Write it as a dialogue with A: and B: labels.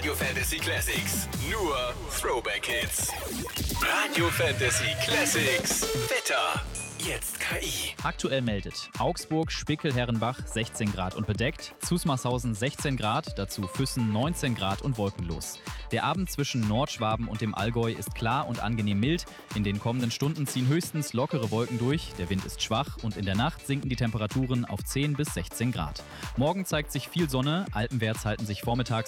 A: Radio Fantasy Classics. Nur Throwback-Hits. Radio Fantasy Classics. Wetter. Jetzt KI.
B: Aktuell meldet Augsburg, Spickel-Herrenbach 16 Grad und bedeckt, Zusmarshausen 16 Grad, dazu Füssen 19 Grad und wolkenlos. Der Abend zwischen Nordschwaben und dem Allgäu ist klar und angenehm mild. In den kommenden Stunden ziehen höchstens lockere Wolken durch, der Wind ist schwach und in der Nacht sinken die Temperaturen auf 10 bis 16 Grad. Morgen zeigt sich viel Sonne, alpenwärts halten sich vormittags